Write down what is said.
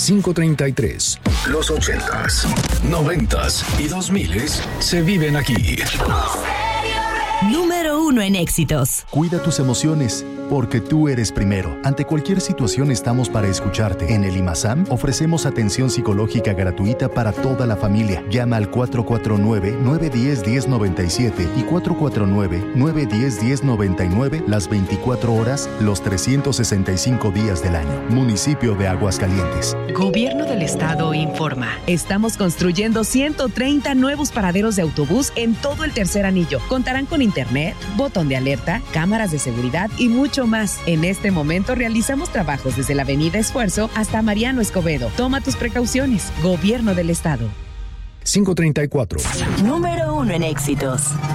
533. Los 80s, 90s y 2000s se viven aquí. Número 1 en éxitos. Cuida tus emociones, porque tú eres primero. Ante cualquier situación estamos para escucharte. En el IMASAM ofrecemos atención psicológica gratuita para toda la familia. Llama al 449-910-1097 y 449-910-1099 las 24 horas, los 365 días del año. Municipio de Aguascalientes. Gobierno del Estado informa. Estamos construyendo 130 nuevos paraderos de autobús en todo el tercer anillo. Contarán con internet, botón de alerta, cámaras de seguridad y mucho más. En este momento realizamos trabajos desde la Avenida Esfuerzo hasta Mariano Escobedo. Toma tus precauciones. Gobierno del Estado. 534. Número 1 en éxitos.